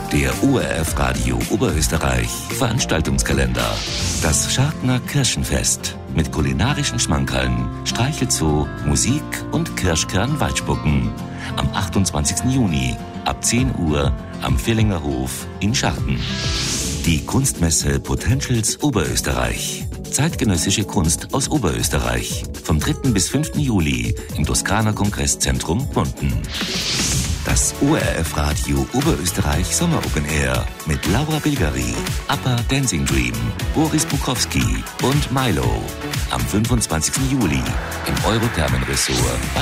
Der ORF Radio Oberösterreich Veranstaltungskalender. Das Schartner Kirschenfest mit kulinarischen Schmankerln, Streichelzoo, Musik und Kirschkern-Weitspucken. Am 28. Juni ab 10 Uhr am Villinger Hof in Scharten. Die Kunstmesse Potentials Oberösterreich. Zeitgenössische Kunst aus Oberösterreich. Vom 3. bis 5. Juli im Toskana Kongresszentrum Munden. Das ORF Radio Oberösterreich Sommer Open Air mit Laura Bilgeri, Upper Dancing Dream, Boris Bukowski und Milo. Am 25. Juli im Eurothermen Ressort